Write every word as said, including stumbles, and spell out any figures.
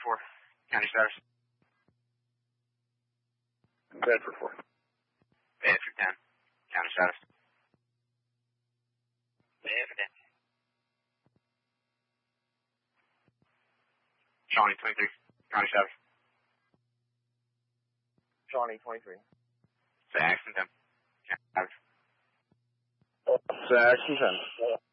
four. County status. Bedford four. Bedford ten. County status. Bedford ten. Shawnee twenty-three. County status. Shawnee twenty-three. Saxon ten. County status. Saxon ten.